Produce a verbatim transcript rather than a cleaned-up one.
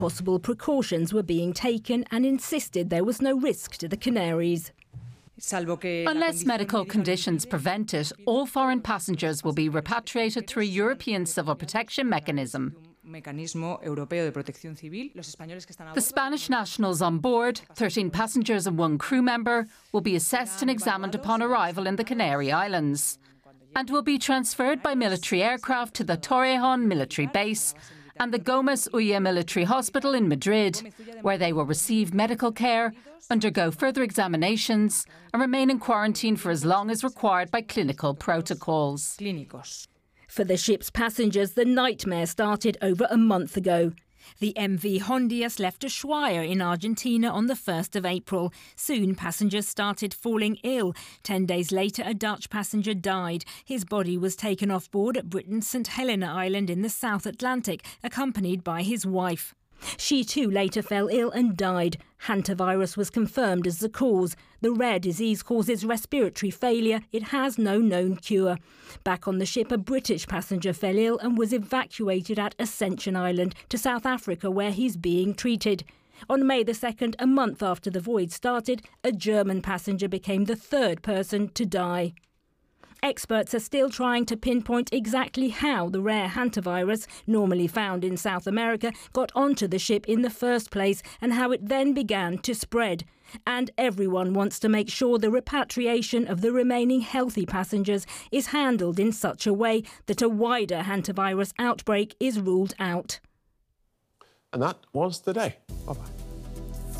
Possible precautions were being taken and insisted there was no risk to the Canaries. Unless medical conditions prevent it, all foreign passengers will be repatriated through a European civil protection mechanism. The Spanish nationals on board, thirteen passengers and one crew member, will be assessed and examined upon arrival in the Canary Islands and will be transferred by military aircraft to the Torrejón military base and the Gómez Ulla military hospital in Madrid, where they will receive medical care, undergo further examinations and remain in quarantine for as long as required by clinical protocols. For the ship's passengers, the nightmare started over a month ago. The M V Hondias left Ushuaia in Argentina on the first of April. Soon, passengers started falling ill. Ten days later, a Dutch passenger died. His body was taken off board at Britain's Saint Helena Island in the South Atlantic, accompanied by his wife. She too later fell ill and died. Hantavirus was confirmed as the cause. The rare disease causes respiratory failure. It has no known cure. Back on the ship, a British passenger fell ill and was evacuated at Ascension Island to South Africa, where he's being treated. On May the second, a month after the voyage started, a German passenger became the third person to die. Experts are still trying to pinpoint exactly how the rare hantavirus, normally found in South America, got onto the ship in the first place and how it then began to spread. And everyone wants to make sure the repatriation of the remaining healthy passengers is handled in such a way that a wider hantavirus outbreak is ruled out. And that was the day. Bye-bye.